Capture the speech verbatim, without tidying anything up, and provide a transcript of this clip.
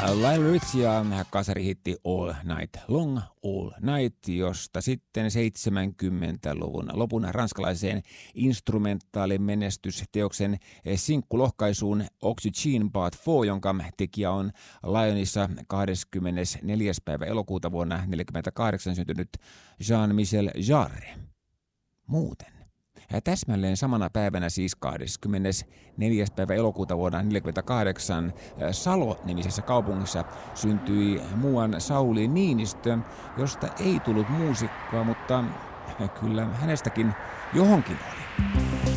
Lionel Richie ja kasarihitti All Night Long, All Night, josta sitten seitsemänkymmentäluvun lopun ranskalaiseen instrumentaalin menestysteoksen sinkkulohkaisuun Oxygen Part neljä, jonka tekijä on Lyonissa kahdeskymmenesneljäs päivä elokuuta vuonna tuhatyhdeksänsataaneljäkymmentäkahdeksan syntynyt Jean-Michel Jarre. Muuten. Ja täsmälleen samana päivänä, siis kahdeskymmenesneljäs päivä elokuuta vuonna tuhatyhdeksänsataaneljäkymmentäkahdeksan, Salo-nimisessä kaupungissa syntyi muuan Sauli Niinistö, josta ei tullut muusikkoa, mutta kyllä hänestäkin johonkin oli.